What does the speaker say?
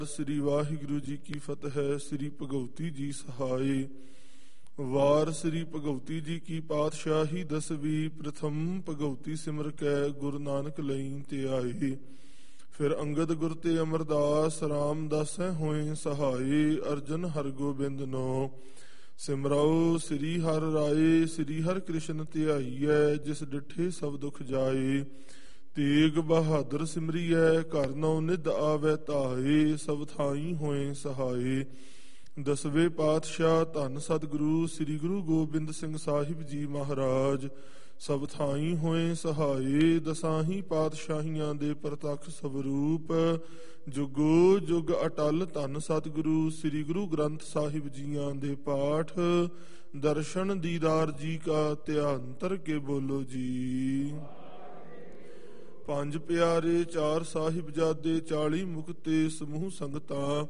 ਸ੍ਰੀ ਵਾਹਿਗੁਰੂ ਜੀ ਕੀ ਫਤਿਹ। ਸ੍ਰੀ ਭਗਵਤੀ ਜੀ ਸਹਾਏ। ਵਾਰ ਸ੍ਰੀ ਭਗਵਤੀ ਜੀ ਕੀ ਪਾਤਸ਼ਾਹੀ ਦਸਵੀਂ। ਪ੍ਰਥਮ ਭਗਵਤੀ ਸਿਮਰ ਕੈ ਗੁਰੂ ਨਾਨਕ ਲਈ ਤੇ ਆਏ। ਫਿਰ ਅੰਗਦ ਗੁਰ ਤੇ ਅਮਰਦਾਸ ਰਾਮਦਾਸੈ ਹੋਏ ਸਹਾਏ। ਅਰਜਨ ਹਰਗੋਬਿੰਦ ਨੋ ਸਿਮਰਾਓ ਸ੍ਰੀ ਹਰਿ ਰਾਏ। ਸ੍ਰੀ ਹਰਿ ਕ੍ਰਿਸ਼ਨ ਧਿਆਈਐ ਜਿਸ ਡਿਠੇ ਸਭ ਦੁਖ ਜਾਏ। ਤੇਗ ਬਹਾਦਰ ਸਿਮਰੀਐ ਘਰ ਨਉ ਨਿਧ ਆਵੈ ਧਾਏ। ਸਭ ਥਾਈ ਹੋਏ ਸਹਾਏ। ਦਸਵੇਂ ਪਾਤਸ਼ਾਹ ਧੰਨ ਸਤਿਗੁਰੂ ਸ੍ਰੀ ਗੁਰੂ ਗੋਬਿੰਦ ਸਿੰਘ ਸਾਹਿਬ ਜੀ ਮਹਾਰਾਜ ਸਭ ਥਾਈ ਹੋਏ ਸਹਾਏ। ਦਸਾਹੀ ਪਾਤਸ਼ਾਹੀਆਂ ਦੇ ਪ੍ਰਤੱਖ ਸਵਰੂਪ ਜੁਗੋ ਜੁਗ ਅਟਲ ਧੰਨ ਸਤਿਗੁਰੂ ਸ੍ਰੀ ਗੁਰੂ ਗ੍ਰੰਥ ਸਾਹਿਬ ਜੀਆਂ ਦੇ ਪਾਠ ਦਰਸ਼ਨ ਦੀਦਾਰ ਜੀ ਕਾ ਧਿਆਨ ਧਰ ਕੇ ਬੋਲੋ ਜੀ। ਪੰਜ ਪਿਆਰੇ ਚਾਰ ਸਾਹਿਬਜ਼ਾਦੇ 40 ਮੁਕਤੇ ਸਮੂਹ ਸੰਗਤਾਂ